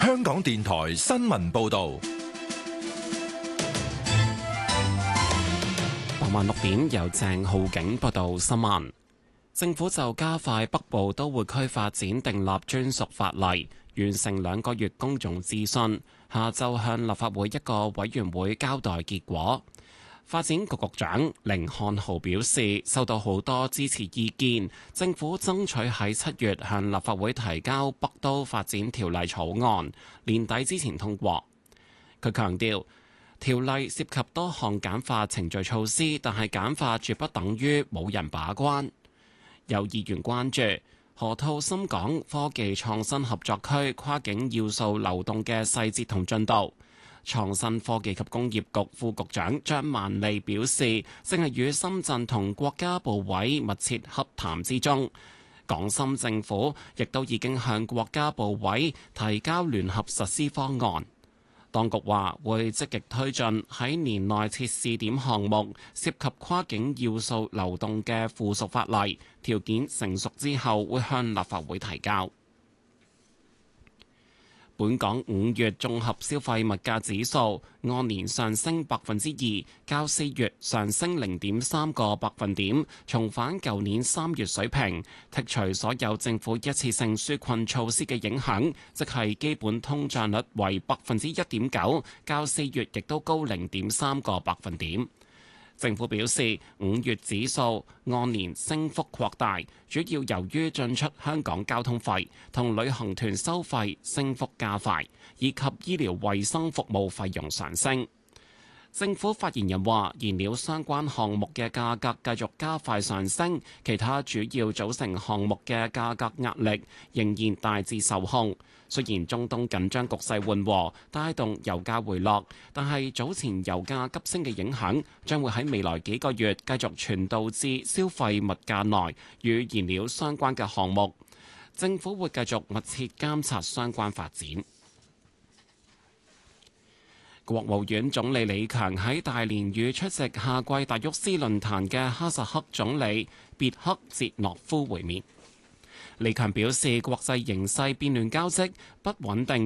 香港電台新聞報道。 傍晚6點由鄭浩景報道新聞。政府就加快北部都會區發展訂立專屬法例，完成2個月公眾諮詢，下晝向立法會一個委員會交代結果。發展局局長甯漢豪表示，收到好多支持意見，政府爭取喺7月向立法會提交北都發展條例草案，年底之前通過。佢強調，條例涉及多項簡化程序措施，但係簡化絕不等於冇人把關。有議員關注河套深港科技創新合作區跨境要素流動嘅細節同進度。創新科技及工業局副局長張萬利表示，正係與深圳同國家部委密切洽談之中。港深政府亦都已經向國家部委提交聯合實施方案。當局話會積極推進喺年內設試點項目，涉及跨境要素流動嘅附屬法例，條件成熟之後會向立法會提交。本港5月綜合消費物價指數按年上升2%，較4月上升0.3個百分點，重返舊年3月水平。剔除所有政府一次性紓困措施嘅影響，即係基本通脹率為1.9%，較4月亦都高0.3個百分點。政府表示，5月指數按年升幅擴大，主要由於進出香港交通費同旅行團收費升幅加快，以及醫療衛生服務費用上升。政府發言人話，燃料相關項目嘅價格繼續加快上升，其他主要組成項目嘅價格壓力仍然大致受控。雖然中東緊張局勢緩和，帶動油價回落，但係早前油價急升嘅影響將會喺未來幾個月繼續傳導至消費物價內與燃料相關嘅項目。政府會繼續密切監察相關發展。國務院總理李強喺大連與出席夏季達沃斯論壇嘅哈薩克總理別克捷諾夫會面。李強表示，國際形勢變亂交織，不穩定